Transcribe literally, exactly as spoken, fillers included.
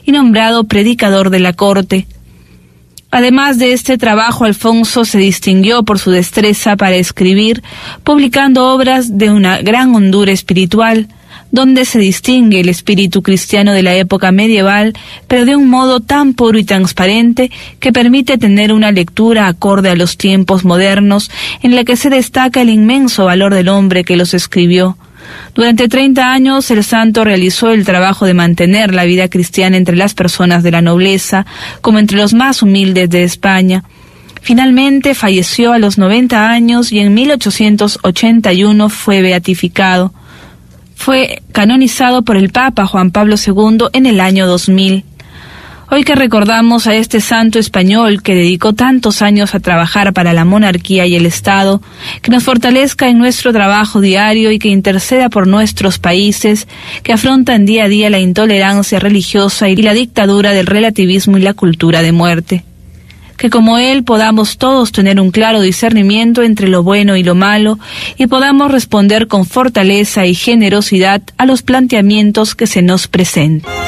y nombrado predicador de la corte. Además de este trabajo, Alfonso se distinguió por su destreza para escribir, publicando obras de una gran hondura espiritual, donde se distingue el espíritu cristiano de la época medieval, pero de un modo tan puro y transparente que permite tener una lectura acorde a los tiempos modernos, en la que se destaca el inmenso valor del hombre que los escribió. Durante treinta años el santo realizó el trabajo de mantener la vida cristiana entre las personas de la nobleza, como entre los más humildes de España. Finalmente falleció a los noventa años y en mil ochocientos ochenta y uno fue beatificado. Fue canonizado por el Papa Juan Pablo segundo en el año dos mil. Hoy que recordamos a este santo español que dedicó tantos años a trabajar para la monarquía y el Estado, que nos fortalezca en nuestro trabajo diario y que interceda por nuestros países que afrontan día a día la intolerancia religiosa y la dictadura del relativismo y la cultura de muerte. Que como él podamos todos tener un claro discernimiento entre lo bueno y lo malo y podamos responder con fortaleza y generosidad a los planteamientos que se nos presentan.